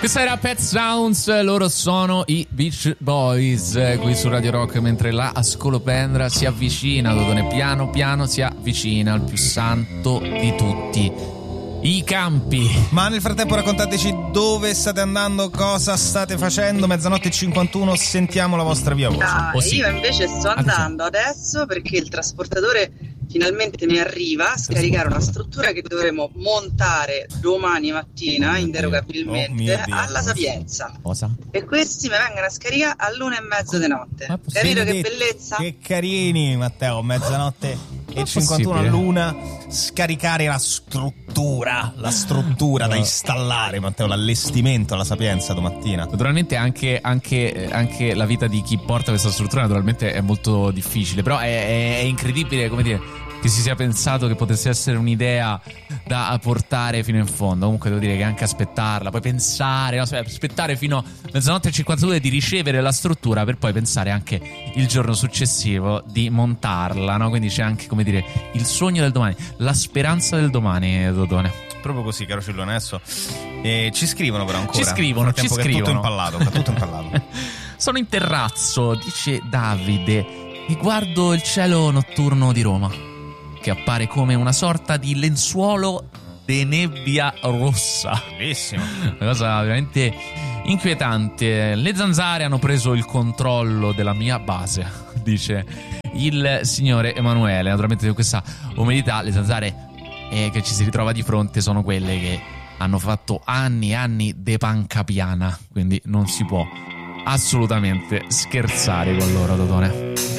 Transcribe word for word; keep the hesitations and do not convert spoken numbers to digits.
Questa era Pet Sounds, loro sono i Beach Boys, eh, qui su Radio Rock, mentre la Scolopendra si avvicina, Dodone, piano piano si avvicina al più santo di tutti, i campi. Ma nel frattempo raccontateci dove state andando, cosa state facendo. Mezzanotte e cinquantuno, sentiamo la vostra via voce. Ah, oh, sì. Io invece sto andando adesso perché il trasportatore finalmente mi arriva a scaricare una struttura che dovremo montare domani mattina inderogabilmente oh, alla Sapienza. Cosa? E questi mi vengono a scaricare all'una e mezza di notte. Capito che bellezza? Che carini, Matteo, mezzanotte e cinquantuno possibile? all'una, scaricare la struttura, la struttura da installare, Matteo, l'allestimento alla Sapienza domattina. Naturalmente anche, anche, anche la vita di chi porta questa struttura naturalmente è molto difficile, però è, è, è incredibile, come dire, che si sia pensato che potesse essere un'idea da portare fino in fondo. Comunque devo dire che anche aspettarla, poi pensare, no? aspettare fino a mezzanotte e cinquantadue di ricevere la struttura per poi pensare anche il giorno successivo di montarla, no? Quindi c'è anche, come dire, il sogno del domani, la speranza del domani, Dodone. Proprio così, caro Cillone. Adesso eh, ci scrivono però ancora. Ci scrivono, ci che scrivono. È tutto impallato, è tutto impallato. Sono in terrazzo, dice Davide, e guardo il cielo notturno di Roma, che appare come una sorta di lenzuolo di nebbia rossa. Bellissimo. Una cosa veramente inquietante. Le zanzare hanno preso il controllo della mia base, dice il signore Emanuele. Naturalmente con questa umidità le zanzare eh, che ci si ritrova di fronte sono quelle che hanno fatto anni e anni de panca piana, quindi non si può assolutamente scherzare con loro, Dodone.